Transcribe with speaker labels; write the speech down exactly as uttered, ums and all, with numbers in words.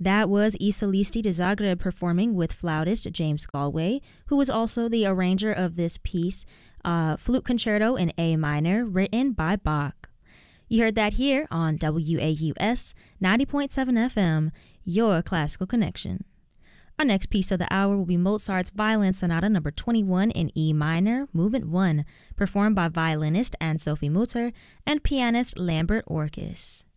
Speaker 1: That was Isa Listi de Zagreb performing with flautist James Galway, who was also the arranger of this piece, uh, Flute Concerto in A minor, written by Bach. You heard that here on W A U S ninety point seven F M, your classical connection. Our next piece of the hour will be Mozart's Violin Sonata number twenty-one in E minor, movement one, performed by violinist Anne-Sophie Mutter and pianist Lambert Orkis.